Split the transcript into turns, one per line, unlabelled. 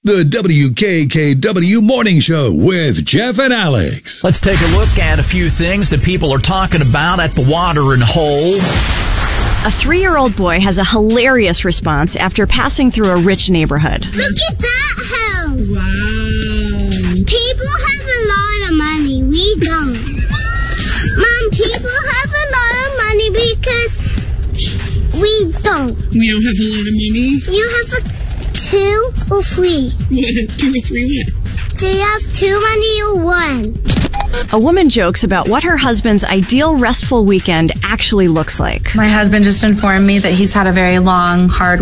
The WKKW Morning Show with Jeff and Alex.
Let's take a look at a few things that people are talking about at the Watering Hole.
A 3-year-old boy has a hilarious response after passing through a rich neighborhood.
Look at that house!
Wow.
People have a lot of money. We don't. Mom, people have a lot of money because we don't.
We don't have a lot of money?
You have 2 or 3?
What? 2 or 3 what?
Do you have 2 money or 1?
A woman jokes about what her husband's ideal restful weekend actually looks like.
My husband just informed me that he's had a very long, hard